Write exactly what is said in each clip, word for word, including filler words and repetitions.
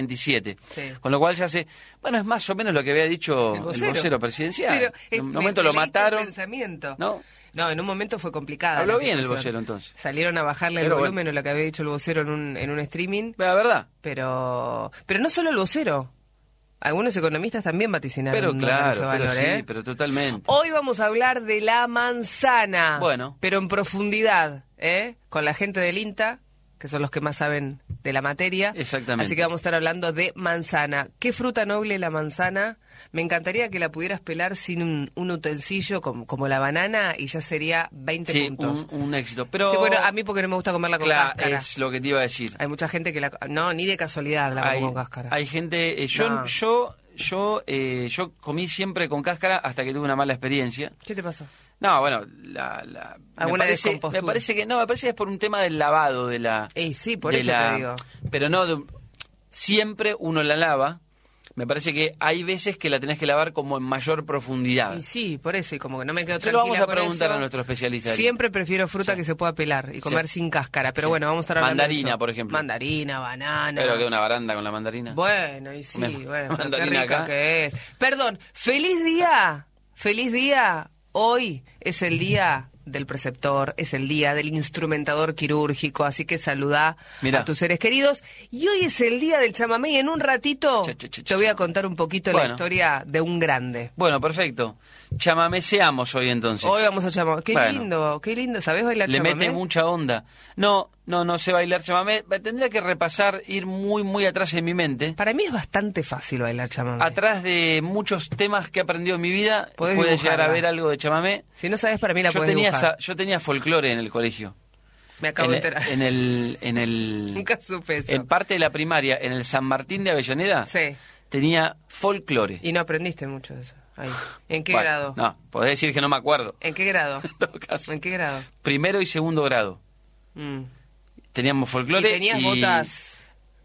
veintisiete. Sí. Con lo cual ya se... Bueno, es más o menos lo que había dicho El vocero, el vocero presidencial. Pero, en un eh, momento me- lo me leíste mataron. el pensamiento. ¿No? No, en un momento fue complicada. Habló la bien el situación. vocero entonces. Salieron a bajarle Pero el bueno. volumen a lo que había dicho el vocero en un, en un streaming, La verdad. pero pero no solo el vocero. Algunos economistas también vaticinaron Pero un claro, ese valor, pero sí, ¿eh? pero totalmente. Hoy vamos a hablar de la manzana. Bueno. Pero en profundidad, ¿eh? Con la gente del INTA, que son los que más saben de la materia. Exactamente. Así que vamos a estar hablando de manzana. ¿Qué fruta noble la manzana? Me encantaría que la pudieras pelar sin un, un utensilio como, como la banana y ya sería veinte Sí, puntos. un, un éxito. Pero Sí, bueno, a mí porque no me gusta comerla con claro, cáscara. es lo que te iba a decir. Hay mucha gente que la... No, ni de casualidad la hay, como con cáscara. hay gente... eh, yo No. yo yo eh, yo comí siempre con cáscara hasta que tuve una mala experiencia. ¿Qué te pasó? No, bueno, la, la, me, Alguna parece, descompostura. me parece que no, me parece que es por un tema del lavado de la... Eh, sí, por de eso la- te digo. Pero no, de- siempre uno la lava. Me parece que hay veces que la tenés que lavar como en mayor profundidad. Y sí, por eso, y como que no me quedo Se lo tranquila vamos a con preguntar eso. a nuestro especialista. Siempre prefiero fruta Sí. que se pueda pelar y comer Sí. sin cáscara, pero Sí. bueno, vamos a estar hablando Mandarina, de eso. por ejemplo. Mandarina, banana. Pero que una baranda con la mandarina. Bueno, y sí, Una bueno, pero qué mandarina rica acá. que es. Perdón, feliz día, feliz día. Hoy es el día del preceptor, es el día del instrumentador quirúrgico, así que saludá Mirá. a tus seres queridos. Y hoy es el día del chamamé y en un ratito Cha, cha, cha, te voy a cha. contar un poquito la Bueno. historia de un grande. Bueno, perfecto. Chamameseamos hoy entonces. Hoy vamos a chamamé. Qué Bueno. lindo, qué lindo. ¿Sabés bailar Le chamamé? mete mucha onda. No, no, no sé bailar chamamé. Tendría que repasar, ir muy, muy atrás en mi mente. Para mí es bastante fácil bailar chamamé. Atrás de muchos temas que he aprendido en mi vida, Podés puede dibujarla. llegar a ver algo de chamamé. Si no sabes, para mí la Yo podés tenía, dibujar. esa- yo tenía folclore en el colegio. Me acabo en, de enterar. en el, en el, Nunca supe eso. en parte de la primaria, en el San Martín de Avellaneda, Sí. tenía folclore. Y no aprendiste mucho de eso. Ahí. ¿En qué Bueno, grado? No, podés decir que no me acuerdo. ¿En qué grado? En todo caso. ¿En qué grado? Primero y segundo grado. Mm. Teníamos ¿Y folclore. tenías botas?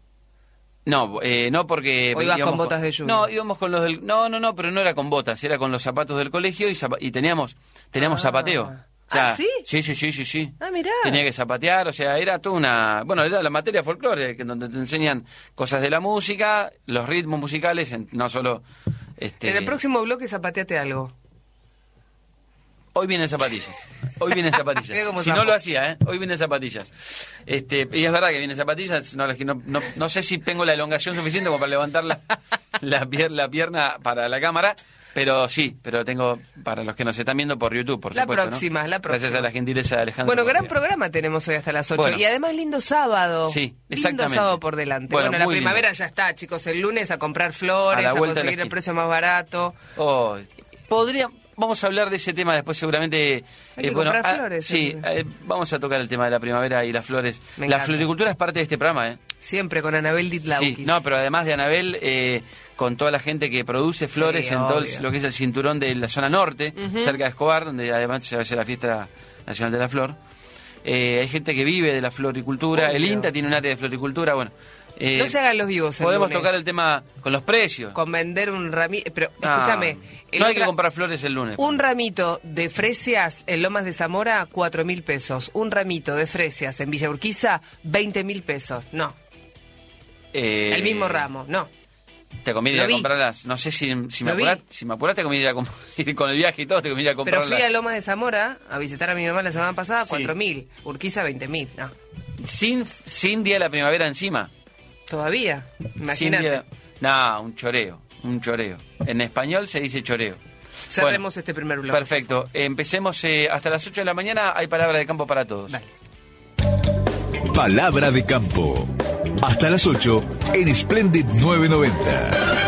No, eh, no porque... ¿O ibas íbamos con botas de lluvia? No, íbamos con los del... No, no, no, pero no era con botas, era con los zapatos del colegio y, zapa- y teníamos teníamos Ah. zapateo. O sea, ¿Ah, sí? Sí, sí, sí, sí, sí. Ah, mirá. Tenía que zapatear, o sea, era toda una... Bueno, era la materia folclore, que donde te enseñan cosas de la música, los ritmos musicales, en- no solo... Este, En el próximo bloque zapateate algo. Hoy vienen zapatillas. Hoy vienen Mira zapatillas. cómo Si zapo. no lo hacía, ¿eh? Hoy vienen zapatillas. Este, y es verdad que vienen zapatillas. No, las que no, no, no sé si tengo la elongación suficiente como para levantar la, la, pier- la pierna para la cámara. Pero sí, pero tengo para los que nos están viendo por YouTube, por La supuesto. ¿no? próxima, la próxima. Gracias a la gentileza de Alejandro. Bueno, gran Correa. programa tenemos hoy hasta las ocho. Bueno. Y además lindo sábado. Sí, Lindo exactamente. sábado por delante. Bueno, Bueno, la muy primavera lindo. ya está, chicos. El lunes a comprar flores, A a, la vuelta de la conseguir el esquina. precio más barato. Oh, podría, vamos a hablar de ese tema después seguramente. Hay que comprar ah, flores, Sí, seguro. eh, vamos a tocar el tema de la primavera y las flores. Me La encanta. floricultura es parte de este programa, ¿eh? Siempre con Anabel Ditlaukis. Sí, no, pero además de Anabel, eh, con toda la gente que produce flores Sí, en todo el- obvio. lo que es el cinturón de la zona norte, Ujú. cerca de Escobar, donde además se va a hacer la fiesta nacional de la flor. Eh, hay gente que vive de la floricultura, el Obvio. INTA tiene un área de floricultura, bueno. eh, No se hagan los vivos el Podemos lunes. tocar el tema con los precios. Con vender un ramito. Pero Ah, escúchame. el no hay que otra- comprar flores el lunes. Un ramito de fresias en Lomas de Zamora, cuatro mil pesos. Un ramito de fresias en Villa Urquiza, veinte mil pesos. No, Eh, el mismo ramo, no. Te conviene ir Lo a vi. comprarlas. No sé si, si me Lo vi. apurás, si me apurás te conviene ir a comp- ir con el viaje y todo, te conviene ir a Pero comprarlas. fui a Lomas de Zamora a visitar a mi mamá la semana pasada, Sí. cuatro mil. Urquiza, veinte mil. No, Sin, sin día de la primavera encima. todavía. Sin Imagínate. día- No, un choreo, un choreo. En español se dice choreo. Cerremos Bueno, este primer bloque. Perfecto. Empecemos eh, hasta las ocho de la mañana. Hay palabra de campo para todos. Dale. Palabra de campo. Hasta las ocho en Splendid novecientos noventa.